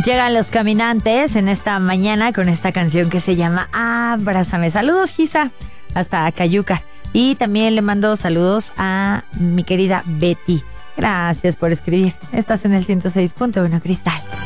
Llegan Los Caminantes en esta mañana con esta canción que se llama Abrázame. Saludos, Gisa, hasta Cayuca. Y también le mando saludos a mi querida Betty. Gracias por escribir. Estás en el 106.1 Cristal.